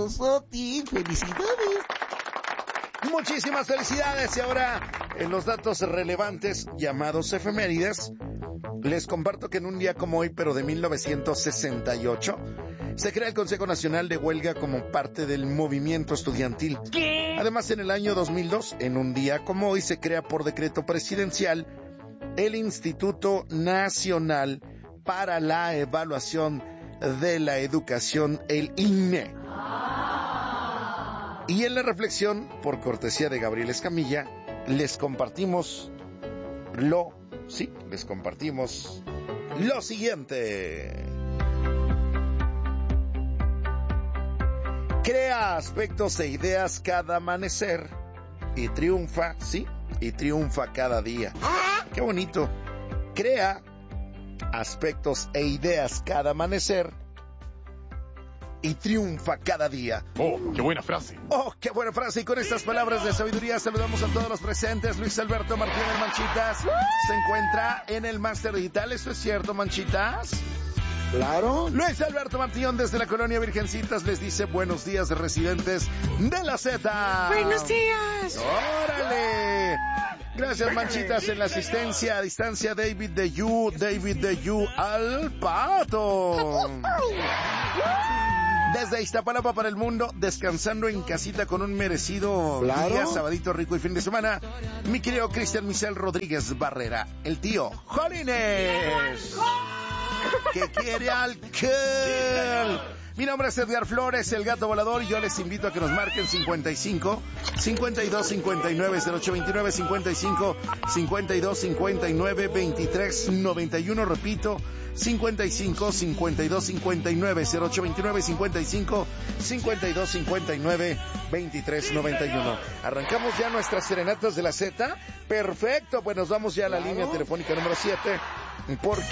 Sosotín. ¡Felicidades! Muchísimas felicidades. Y ahora, en los datos relevantes llamados efemérides, les comparto que en un día como hoy, pero de 1968, se crea el Consejo Nacional de Huelga como parte del movimiento estudiantil. ¿Qué? Además, en el año 2002, en un día como hoy, se crea por decreto presidencial el Instituto Nacional para la Evaluación de la Educación, el INE. Y en la reflexión, por cortesía de Gabriel Escamilla, les compartimos lo siguiente. Crea aspectos e ideas cada amanecer y triunfa cada día. ¡Qué bonito! Crea aspectos e ideas cada amanecer y triunfa cada día. ¡Oh, qué buena frase! ¡Oh, qué buena frase! Y con estas palabras de sabiduría saludamos a todos los presentes. Luis Alberto Martínez Manchitas se encuentra en el Máster Digital. ¿Eso es cierto, Manchitas? Claro. Luis Alberto Martillón desde la colonia Virgencitas les dice buenos días, residentes de la Z. ¡Buenos días! ¡Órale! Gracias, Manchitas, en la asistencia a distancia. David de You al Pato. Desde Iztapalapa para el mundo, descansando en casita con un merecido día, sabadito rico y fin de semana. Mi querido Cristian Michel Rodríguez Barrera, el tío Jolines, que quiere alcohol. Mi nombre es Edgar Flores, el gato volador, y yo les invito a que nos marquen 55 52 59 0829, 55 52 59 23 91, repito, 55 52 59 0829, 55 52 59 23 91. Arrancamos ya nuestras serenatas de la Z. Perfecto, pues nos vamos ya a la línea telefónica número 7, porque